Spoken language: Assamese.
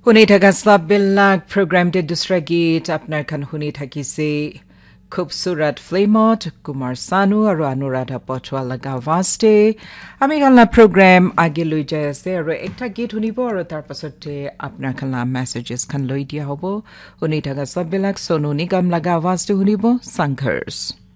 শুনি থাকা সাববিলাক প্ৰগ্ৰামতে দুসৰা গীত আপোনাৰ খান শুনি থাকিছে খুবসুরত ফিল্মত কুমাৰ সানু আৰু অনুৰাধা পটৱালা গাৱাস্তে আমি গালা প্ৰগ্ৰাম আগে লৈ যাই আছে আৰু একটা গীত শুনিব আৰু তাৰ পাছতে আপোনাৰ খালা মেছেজেছ খান লৈ দিয়া হ'ব শুনি থাকা সাববিলাক সোনু নিগম লগা আৱাজটো শুনিব সংঘৰ্ষ